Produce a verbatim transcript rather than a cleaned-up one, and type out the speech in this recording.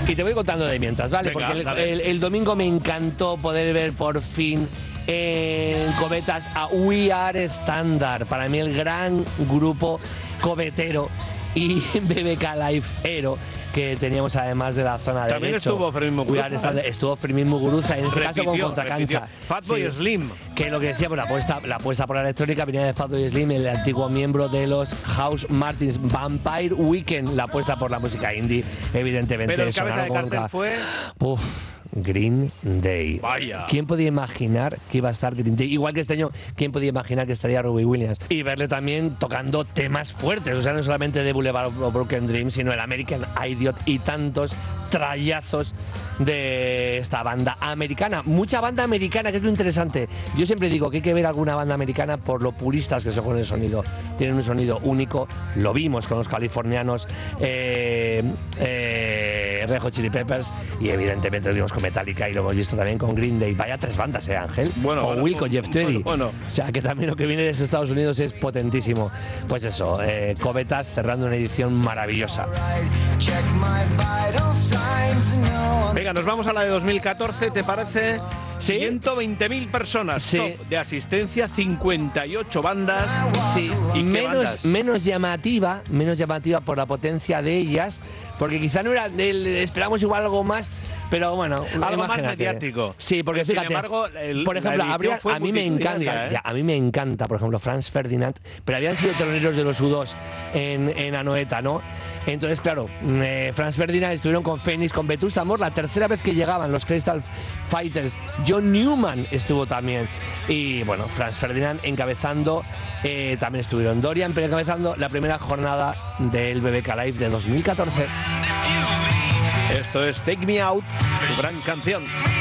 Y te voy contando de mientras, ¿vale? Venga, Porque el, dale. el, el domingo me encantó poder ver por fin en Cometas a We Are Standard. Para mí el gran grupo cometero y B B K Live-ero que teníamos además de la zona de También estuvo Fermín Muguruza. Estuvo Fermín Muguruza, en este caso con Repitió, Contracancha. repitió. Fatboy Sí. Slim. Que lo que decía, pues la apuesta, la apuesta por la electrónica venía de Fatboy Slim, el antiguo miembro de los House Martins. Vampire Weekend, la apuesta por la música indie, evidentemente. Pero el cabeza sonaron de como cartel nunca. fue... Uf, Green Day. Vaya. ¿Quién podía imaginar que iba a estar Green Day? Igual que este año, ¿quién podía imaginar que estaría Robbie Williams? Y verle también tocando temas fuertes, o sea, no solamente de Boulevard of Broken Dreams, sino el American Idiot y tantos trayazos de esta banda americana. Mucha banda americana, que es lo interesante. Yo siempre digo que hay que ver alguna banda americana por lo puristas que son con el sonido. Tienen un sonido único, lo vimos con los californianos eh, eh, Red Hot Chili Peppers y evidentemente lo vimos con Metallica y lo hemos visto también con Green Day. Vaya tres bandas, ¿eh, Ángel? Bueno, con bueno, Will, con Jeff Tweedy. bueno, bueno. O sea, que también lo que viene desde Estados Unidos es potentísimo. Pues eso, eh, Cometas cerrando una edición maravillosa. Venga, nos vamos a la de dos mil catorce, ¿te parece? Sí. ciento veinte mil personas. Sí. Top de asistencia, cincuenta y ocho bandas. Sí, ¿Y qué menos, bandas? menos llamativa, menos llamativa por la potencia de ellas, porque quizá no era, el- esperamos igual algo más, pero bueno, Algo más imagínate. mediático. Sí, porque Sin fíjate, embargo, el- por la ejemplo, edición habría- fue a mí me encanta, multitudinaria, ¿eh? ya, a mí me encanta, por ejemplo, Franz Ferdinand, pero habían sido teloneros de los U dos en, en Anoeta, ¿no? Entonces, claro, eh, Franz Ferdinand estuvieron con Phoenix, con Vetusta Morla, la tercera vez que llegaban los Crystal Fighters. John Newman estuvo también. Y bueno, Franz Ferdinand encabezando, eh, también estuvieron Dorian, pero encabezando la primera jornada del B B K Live de dos mil catorce. Esto es Take Me Out, su gran canción.